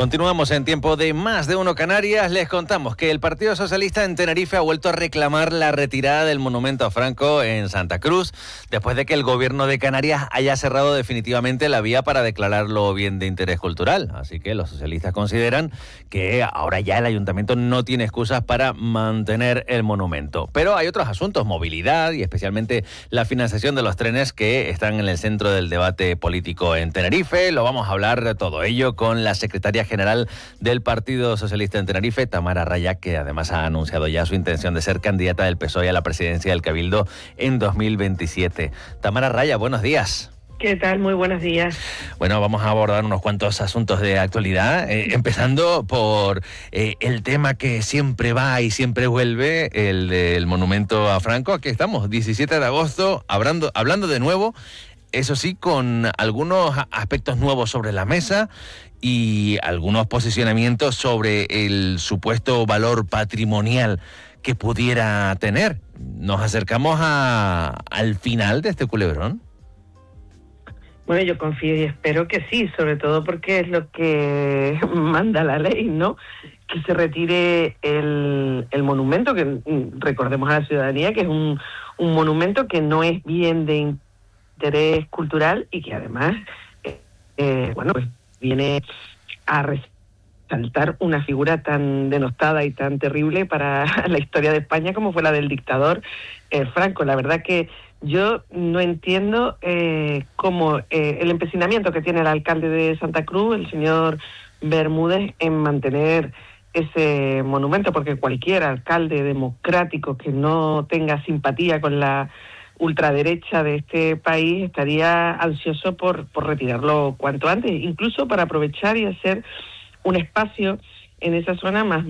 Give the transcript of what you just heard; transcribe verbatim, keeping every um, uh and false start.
Continuamos en tiempo de Más de Uno Canarias. Les contamos que el Partido Socialista en Tenerife ha vuelto a reclamar la retirada del monumento a Franco en Santa Cruz, después de que el gobierno de Canarias haya cerrado definitivamente la vía para declararlo bien de interés cultural. Así que los socialistas consideran que ahora ya el ayuntamiento no tiene excusas para mantener el monumento. Pero hay otros asuntos, movilidad y especialmente la financiación de los trenes, que están en el centro del debate político en Tenerife. Lo vamos a hablar de todo ello con la secretaria general del Partido Socialista en Tenerife, Tamara Raya, que además ha anunciado ya su intención de ser candidata del P S O E a la presidencia del Cabildo en dos mil veintisiete. Tamara Raya, buenos días. ¿Qué tal? Muy buenos días. Bueno, vamos a abordar unos cuantos asuntos de actualidad, eh, empezando por eh, el tema que siempre va y siempre vuelve, el del monumento a Franco. Aquí estamos, diecisiete de agosto, hablando, hablando de nuevo, eso sí, con algunos aspectos nuevos sobre la mesa y algunos posicionamientos sobre el supuesto valor patrimonial que pudiera tener. ¿Nos acercamos a, al final de este culebrón? Bueno, yo confío y espero que sí, sobre todo porque es lo que manda la ley, ¿no? Que se retire el, el monumento, que recordemos a la ciudadanía que es un, un monumento que no es bien de interés cultural y que además, eh, eh, bueno, pues viene a resaltar una figura tan denostada y tan terrible para la historia de España como fue la del dictador eh, Franco. La verdad que yo no entiendo eh, cómo eh, el empecinamiento que tiene el alcalde de Santa Cruz, el señor Bermúdez, en mantener ese monumento, porque cualquier alcalde democrático que no tenga simpatía con la ultraderecha de este país estaría ansioso por, por retirarlo cuanto antes, incluso para aprovechar y hacer un espacio en esa zona más